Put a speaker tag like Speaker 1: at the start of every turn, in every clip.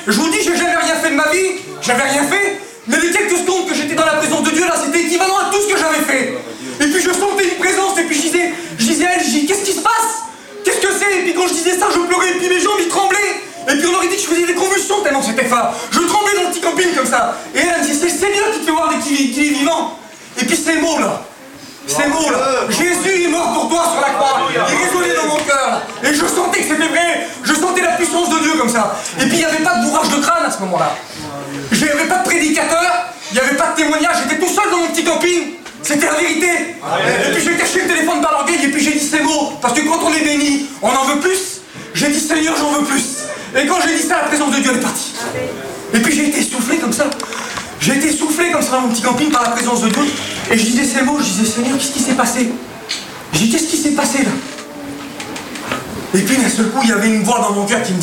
Speaker 1: Je vous dis, j'ai jamais rien fait de ma vie, j'avais rien fait, mais les quelques secondes que j'étais dans la présence de Dieu, là, c'était équivalent à tout ce que j'avais fait. Et puis je sentais une présence, et puis je disais à elle, qu'est-ce qui se passe? Qu'est-ce que c'est? Et puis quand je disais ça, je pleurais, et puis mes jambes, ils tremblaient. Et puis on aurait dit que je faisais des convulsions tellement c'était fort. Je tremblais dans le petit camping comme ça. Et elle me dit, c'est le Seigneur qui te fait voir qu'il est vivant. Et puis ces mots là, Jésus est mort pour toi sur la croix. Il résonnait dans mon cœur. Et je sentais que c'était vrai. Je sentais la puissance de Dieu comme ça. Et puis il n'y avait pas de bourrage de crâne à ce moment-là. Il n'y avait pas de prédicateur. Il n'y avait pas de témoignage. J'étais tout seul dans mon petit camping. C'était la vérité. Et puis j'ai caché le téléphone par l'orgueil. Et puis j'ai dit ces mots. Parce que quand on est béni, on en veut plus. J'ai dit Seigneur, j'en veux plus. Et quand j'ai dit ça, la présence de Dieu est partie. Et puis j'ai été soufflé comme ça. J'ai été soufflé comme ça dans mon petit camping par la présence de Dieu. Et je disais ces mots, je disais Seigneur, qu'est-ce qui s'est passé? J'ai dit qu'est-ce qui s'est passé là? Et puis d'un seul coup, il y avait une voix dans mon cœur qui me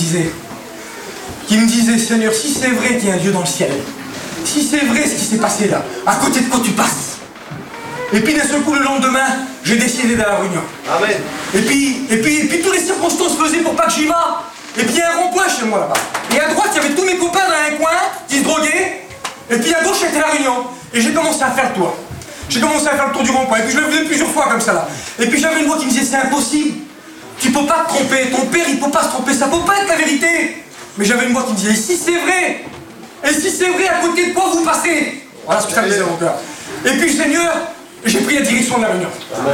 Speaker 1: disait Seigneur, si c'est vrai qu'il y a un Dieu dans le ciel, si c'est vrai ce qui s'est passé là, à côté de quoi tu passes? Et puis d'un seul coup, le lendemain, j'ai décidé d'aller à la réunion.
Speaker 2: Amen.
Speaker 1: Et puis toutes les circonstances faisaient pour pas que j'y va. Et puis il y a un rond-point chez moi là-bas. Et à droite, il y avait tous mes copains dans un coin qui se droguaient. Et puis à gauche, c'était la réunion. Et j'ai commencé à faire le tour. J'ai commencé à faire le tour du rond-point. Et puis je le faisais plusieurs fois comme ça là. Et puis j'avais une voix qui me disait c'est impossible. Tu peux pas te tromper. Ton père, il peut pas se tromper. Ça peut pas être la vérité. Mais j'avais une voix qui me disait et si c'est vrai? Et si c'est vrai, à côté de quoi vous passez? Voilà ce que ça me disait mon cœur. Et puis Seigneur, j'ai pris la direction de la réunion.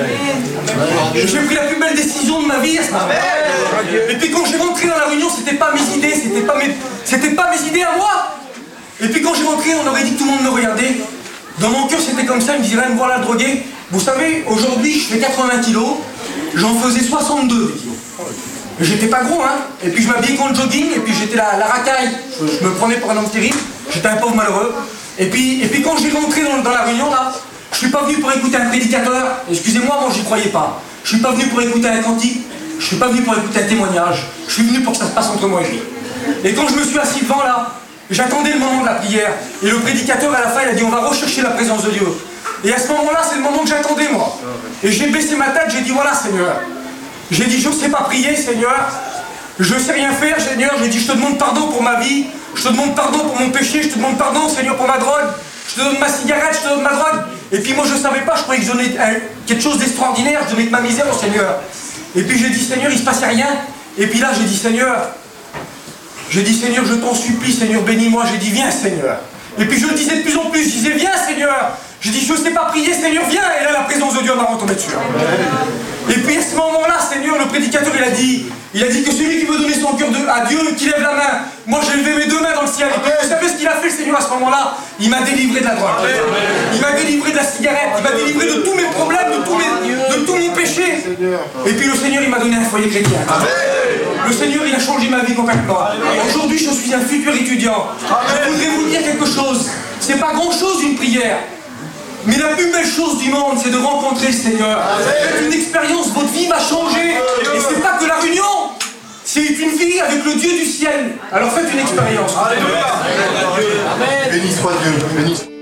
Speaker 1: J'ai pris la plus belle décision de ma vie à ce moment-là. Et puis quand j'ai rentré dans la réunion, c'était pas mes idées, c'était pas mes idées à moi. Et puis quand j'ai rentré, on aurait dit que tout le monde me regardait. Dans mon cœur, c'était comme ça, il me disait, me voilà le drogué. Vous savez, aujourd'hui, je fais 80 kilos, j'en faisais 62 kilos. J'étais pas gros, hein. Et puis je m'habillais contre le jogging, et puis j'étais la racaille. Je me prenais pour un homme terrible, j'étais un pauvre malheureux. Et puis quand j'ai rentré dans la réunion, là, je suis pas venu pour écouter un prédicateur. Excusez-moi, moi j'y croyais pas. Je suis pas venu pour écouter un cantique. Je suis pas venu pour écouter un témoignage. Je suis venu pour que ça se passe entre moi et lui. Et quand je me suis assis devant là, j'attendais le moment de la prière. Et le prédicateur à la fin il a dit on va rechercher la présence de Dieu. Et à ce moment-là, c'est le moment que j'attendais moi. Et j'ai baissé ma tête, j'ai dit voilà Seigneur. J'ai dit je ne sais pas prier Seigneur. Je ne sais rien faire Seigneur. J'ai dit je te demande pardon pour ma vie. Je te demande pardon pour mon péché. Je te demande pardon Seigneur pour ma drogue. Je te donne ma cigarette, je te donne ma drogue. Et puis moi je ne savais pas, je croyais que je donnais quelque chose d'extraordinaire, je donnais de ma misère au Seigneur. Et puis j'ai dit Seigneur, il ne se passait rien. Et puis là j'ai dit Seigneur, je t'en supplie Seigneur, bénis-moi. J'ai dit viens Seigneur. Et puis je le disais de plus en plus, je disais viens Seigneur. J'ai dit je ne sais pas prier Seigneur, viens. Et là la présence de Dieu m'a retombé dessus. Et puis à ce moment-là Seigneur, le prédicateur il a dit que celui qui veut donner son cœur à Dieu, qu'il lève la main. Moi j'ai levé mes deux mains dans le ciel. Et vous savez ce qu'il a fait le Seigneur à ce moment-là? Il m'a délivré de la drogue. Il m'a délivré de la cigarette. Il m'a délivré de tous mes problèmes, de tout mon péché. Et puis le Seigneur il m'a donné un foyer chrétien. Le Seigneur il a changé ma vie complètement. Aujourd'hui je suis un futur étudiant. Je voudrais vous dire quelque chose. C'est pas grand chose une prière. Mais la plus belle chose du monde, c'est de rencontrer le Seigneur. Faites une expérience, votre vie va changer. Et c'est pas que la réunion, c'est une vie avec le Dieu du ciel. Alors faites une expérience.
Speaker 2: Béni soit Dieu.